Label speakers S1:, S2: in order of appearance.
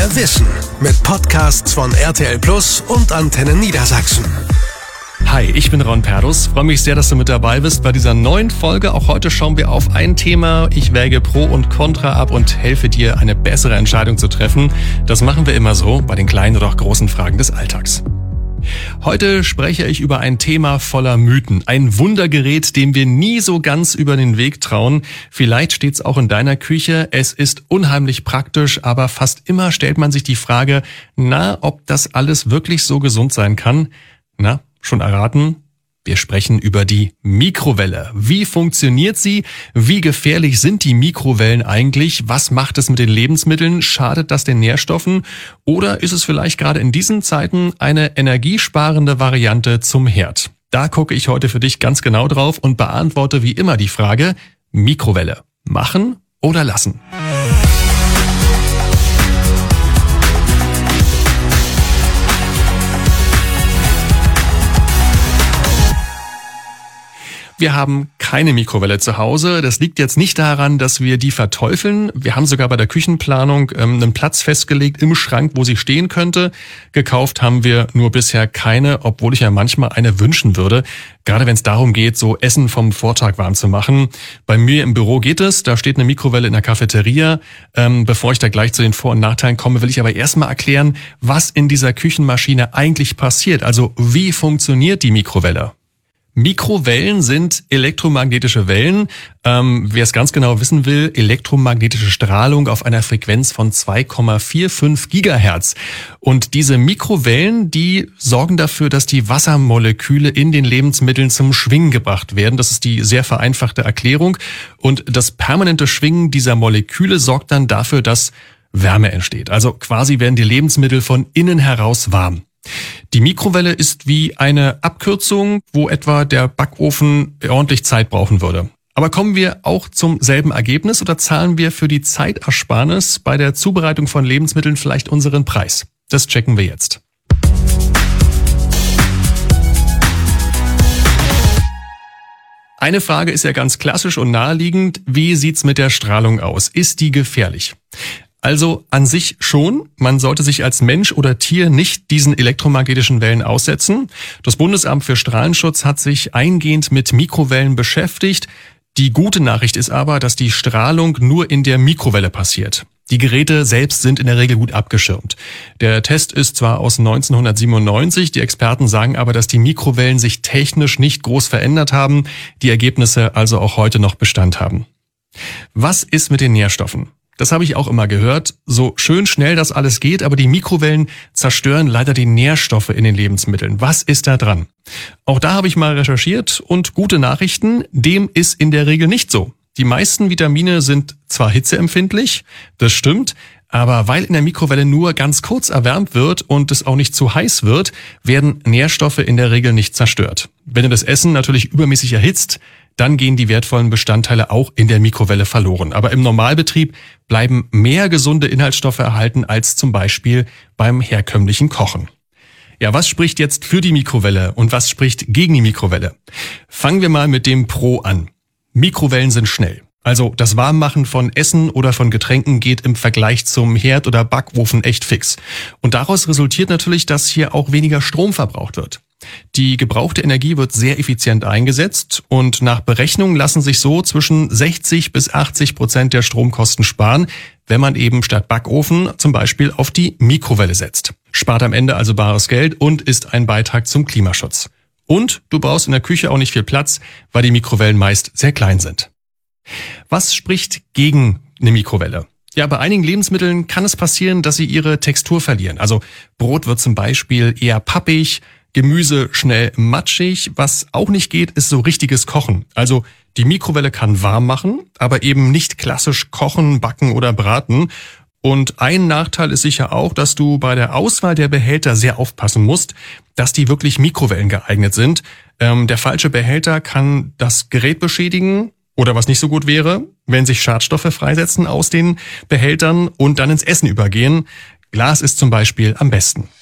S1: Mehr Wissen mit Podcasts von RTL Plus und Antenne Niedersachsen.
S2: Hi, ich bin Ron Perdus. Freue mich sehr, dass du mit dabei bist bei dieser neuen Folge. Auch heute schauen wir auf ein Thema. Ich wäge Pro und Contra ab und helfe dir, eine bessere Entscheidung zu treffen. Das machen wir immer so bei den kleinen oder auch großen Fragen des Alltags. Heute spreche ich über ein Thema voller Mythen. Ein Wundergerät, dem wir nie so ganz über den Weg trauen. Vielleicht steht's auch in deiner Küche. Es ist unheimlich praktisch, aber fast immer stellt man sich die Frage, ob das alles wirklich so gesund sein kann? Schon erraten? Wir sprechen über die Mikrowelle. Wie funktioniert sie? Wie gefährlich sind die Mikrowellen eigentlich? Was macht es mit den Lebensmitteln? Schadet das den Nährstoffen? Oder ist es vielleicht gerade in diesen Zeiten eine energiesparende Variante zum Herd? Da gucke ich heute für dich ganz genau drauf und beantworte wie immer die Frage, Mikrowelle, machen oder lassen? Wir haben keine Mikrowelle zu Hause. Das liegt jetzt nicht daran, dass wir die verteufeln. Wir haben sogar bei der Küchenplanung einen Platz festgelegt im Schrank, wo sie stehen könnte. Gekauft haben wir nur bisher keine, obwohl ich ja manchmal eine wünschen würde. Gerade wenn es darum geht, so Essen vom Vortag warm zu machen. Bei mir im Büro geht es, da steht eine Mikrowelle in der Cafeteria. Bevor ich da gleich zu den Vor- und Nachteilen komme, will ich aber erstmal erklären, was in dieser Küchenmaschine eigentlich passiert. Also wie funktioniert die Mikrowelle? Mikrowellen sind elektromagnetische Wellen. Wer es ganz genau wissen will, elektromagnetische Strahlung auf einer Frequenz von 2,45 Gigahertz. Und diese Mikrowellen, die sorgen dafür, dass die Wassermoleküle in den Lebensmitteln zum Schwingen gebracht werden. Das ist die sehr vereinfachte Erklärung. Und das permanente Schwingen dieser Moleküle sorgt dann dafür, dass Wärme entsteht. Also quasi werden die Lebensmittel von innen heraus warm. Die Mikrowelle ist wie eine Abkürzung, wo etwa der Backofen ordentlich Zeit brauchen würde. Aber kommen wir auch zum selben Ergebnis oder zahlen wir für die Zeitersparnis bei der Zubereitung von Lebensmitteln vielleicht unseren Preis? Das checken wir jetzt. Eine Frage ist ja ganz klassisch und naheliegend. Wie sieht's mit der Strahlung aus? Ist die gefährlich? Also an sich schon. Man sollte sich als Mensch oder Tier nicht diesen elektromagnetischen Wellen aussetzen. Das Bundesamt für Strahlenschutz hat sich eingehend mit Mikrowellen beschäftigt. Die gute Nachricht ist aber, dass die Strahlung nur in der Mikrowelle passiert. Die Geräte selbst sind in der Regel gut abgeschirmt. Der Test ist zwar aus 1997, die Experten sagen aber, dass die Mikrowellen sich technisch nicht groß verändert haben, die Ergebnisse also auch heute noch Bestand haben. Was ist mit den Nährstoffen? Das habe ich auch immer gehört. So schön schnell das alles geht, aber die Mikrowellen zerstören leider die Nährstoffe in den Lebensmitteln. Was ist da dran? Auch da habe ich mal recherchiert und gute Nachrichten, dem ist in der Regel nicht so. Die meisten Vitamine sind zwar hitzeempfindlich, das stimmt, aber weil in der Mikrowelle nur ganz kurz erwärmt wird und es auch nicht zu heiß wird, werden Nährstoffe in der Regel nicht zerstört. Wenn du das Essen natürlich übermäßig erhitzt, dann gehen die wertvollen Bestandteile auch in der Mikrowelle verloren. Aber im Normalbetrieb bleiben mehr gesunde Inhaltsstoffe erhalten als zum Beispiel beim herkömmlichen Kochen. Ja, was spricht jetzt für die Mikrowelle und was spricht gegen die Mikrowelle? Fangen wir mal mit dem Pro an. Mikrowellen sind schnell. Also das Warmmachen von Essen oder von Getränken geht im Vergleich zum Herd oder Backofen echt fix. Und daraus resultiert natürlich, dass hier auch weniger Strom verbraucht wird. Die gebrauchte Energie wird sehr effizient eingesetzt und nach Berechnungen lassen sich so zwischen 60% bis 80% der Stromkosten sparen, wenn man eben statt Backofen zum Beispiel auf die Mikrowelle setzt. Spart am Ende also bares Geld und ist ein Beitrag zum Klimaschutz. Und du brauchst in der Küche auch nicht viel Platz, weil die Mikrowellen meist sehr klein sind. Was spricht gegen eine Mikrowelle? Ja, bei einigen Lebensmitteln kann es passieren, dass sie ihre Textur verlieren. Also Brot wird zum Beispiel eher pappig, Gemüse schnell matschig. Was auch nicht geht, ist so richtiges Kochen. Also die Mikrowelle kann warm machen, aber eben nicht klassisch kochen, backen oder braten. Und ein Nachteil ist sicher auch, dass du bei der Auswahl der Behälter sehr aufpassen musst, dass die wirklich Mikrowellen geeignet sind. Der falsche Behälter kann das Gerät beschädigen. Oder was nicht so gut wäre, wenn sich Schadstoffe freisetzen aus den Behältern und dann ins Essen übergehen. Glas ist zum Beispiel am besten.